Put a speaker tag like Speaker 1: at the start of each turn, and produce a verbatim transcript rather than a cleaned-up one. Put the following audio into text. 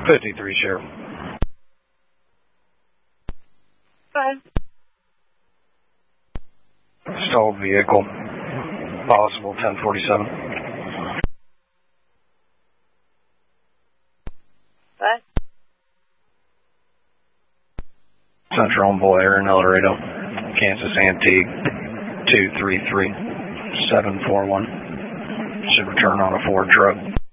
Speaker 1: fifty-three, Sheriff.
Speaker 2: Five.
Speaker 1: Stalled vehicle. Possible ten forty-seven.
Speaker 2: Five.
Speaker 1: Central on Blair in El Dorado. Kansas Antique. two three three seven four one. Should return on a Ford truck.